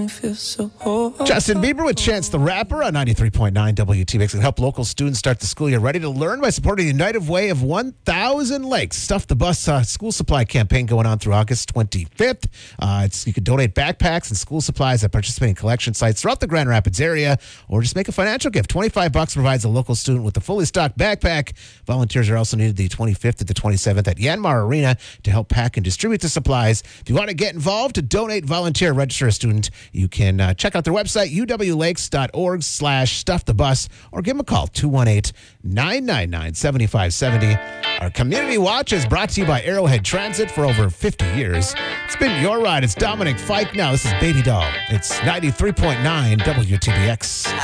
don't feel so old. Justin Bieber with Chance the Rapper on 93.9 WTBX can help local students start the school year ready to learn by supporting the United Way of 1,000 Lakes. Stuff the Bus school supply campaign going on through August 25th. You can donate backpacks and school supplies at participating collection sites throughout the Grand Rapids area, or just make a financial gift. $25 provides a local student with a fully stocked backpack. Volunteers are also needed the 25th to the 27th at Yanmar Arena to help pack and distribute the supplies. If you want to get involved, to donate, volunteer, register a student, you can check out their website, uwlakes.org/stuffthebus, or give them a call, 218-999-7570. Our Community Watch is brought to you by Arrowhead Transit for over 50 years. It's been your ride. It's Dominic Fike now. This is Baby Doll. It's 93.9 WTBX.